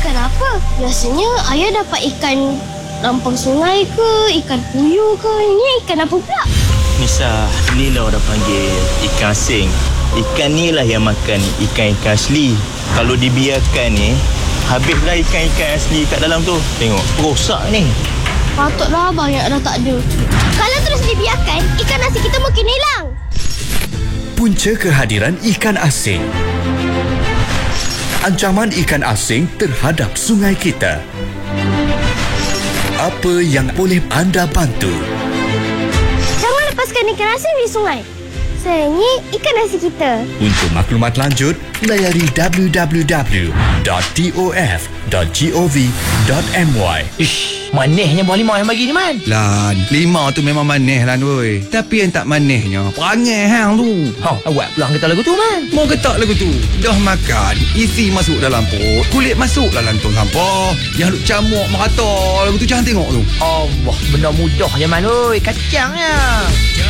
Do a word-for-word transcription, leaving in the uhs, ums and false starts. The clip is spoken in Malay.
ikan apa? Biasanya ayah dapat ikan lampang sungai ke, ikan puyuh ke. Ini ikan apa pula? Nisa, inilah orang panggil ikan asing. Ikan ni lah yang makan ikan-ikan asli. Kalau dibiarkan ni, habislah ikan-ikan asli kat dalam tu. Tengok, rosak ni. Patutlah banyak dah tak ada. Kalau terus dibiarkan, ikan nasi kita mungkin hilang. Punca kehadiran ikan asing. Ancaman ikan asing terhadap sungai kita. Apa yang boleh anda bantu? Jangan lepaskan ikan asing di sungai. Sayangnya ikan nasi kita. Untuk maklumat lanjut, layari w w w dot t o f dot gov dot m y. Ish, manihnya buah limau yang bagi ni, Man. Lan, limau tu memang manis lah, woi. Tapi yang tak manisnya, perangai hang tu. Ha, awak pula kata lagu tu, Man. Mau ketak lagu tu. Dah makan, isi masuk dalam perut, kulit masuk dalam tong sampah. Yang duk camuk merata lagu tu, jangan tengok tu. Allah, benda mudah je, Man. Oi, kacangnya.